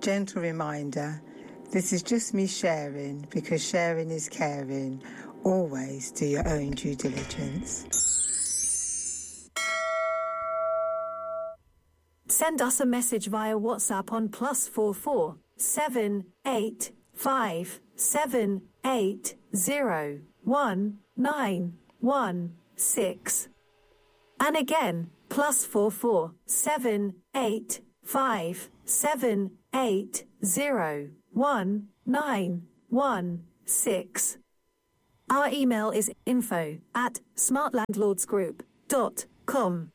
gentle reminder, this is just me sharing, because sharing is caring. Always do your own due diligence. Send us a message via WhatsApp on +44 785 780 1916. And again, +44 785 780 1916. Our email is info@smartlandlordsgroup.com.